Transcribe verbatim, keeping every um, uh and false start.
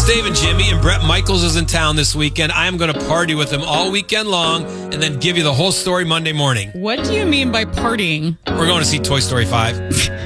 Dave and Jimmy, and Bret Michaels is in town this weekend. I am going to party with him all weekend long and then give you the whole story Monday morning. What do you mean by partying? We're going to see Toy Story five.